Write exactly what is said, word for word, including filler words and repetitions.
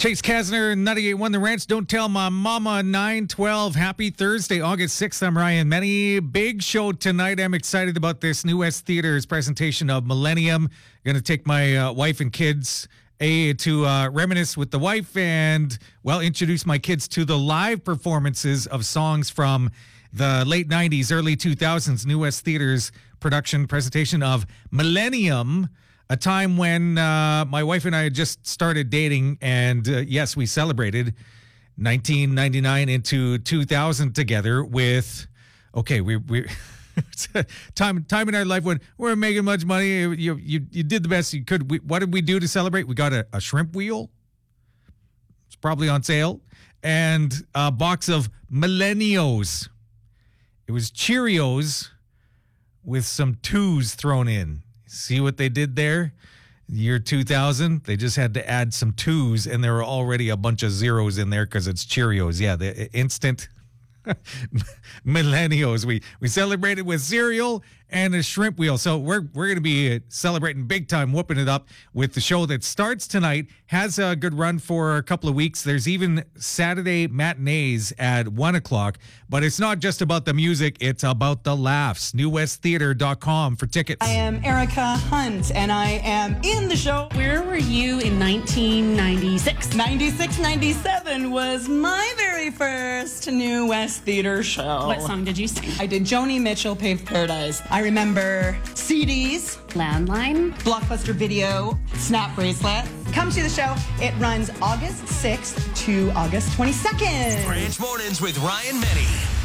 Chase Kasner, ninety-eight one The Ranch. Don't tell my mama, nine twelve. Happy Thursday, August sixth. I'm Ryan Many. Big show tonight. I'm excited about this New West Theater's presentation of Millennium. Going to take my uh, wife and kids a, to uh, reminisce with the wife and, well, introduce my kids to the live performances of songs from the late nineties, early two thousands. New West Theater's production presentation of Millennium. A time when uh, my wife and I had just started dating, and uh, yes, we celebrated nineteen ninety-nine into two thousand together with, okay, we we time time in our life when we weren't making much money. You you you did the best you could. We, what did we do to celebrate? We got a, a shrimp wheel. It's probably on sale, and a box of Millennios. It was Cheerios with some twos thrown in. See what they did there? Year two thousand, they just had to add some twos, and there were already a bunch of zeros in there because it's Cheerios. Yeah, the instant Millennials. We we celebrated with cereal and a shrimp wheel. So we're we're going to be celebrating big time, whooping it up with the show that starts tonight. Has a good run for a couple of weeks. There's even Saturday matinees at one o'clock. But it's not just about the music. It's about the laughs. new west theater dot com for tickets. I am Erica Hunt, and I am in the show. Where were you in nineteen ninety-six? ninety-six, ninety-seven was my very first New West Theater show. What song did you sing? I did Joni Mitchell, Paved Paradise. I remember C Ds, Landline, Blockbuster Video, Snap Bracelet. Come to the show. It runs August sixth to August twenty-second. Ranch Mornings with Ryan Many.